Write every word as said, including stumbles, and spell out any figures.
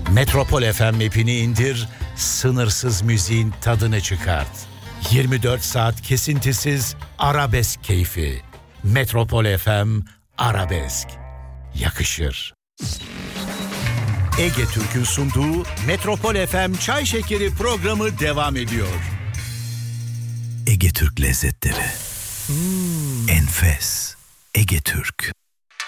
Metropol F M app'ini indir, sınırsız müziğin tadını çıkart. yirmi dört saat kesintisiz arabesk keyfi. Metropol F M Arabesk. Yakışır. Ege Türk'ün sunduğu Metropol F M Çay Şekeri programı devam ediyor. Ege Türk lezzetleri. Hmm. Enfes. Ege Türk.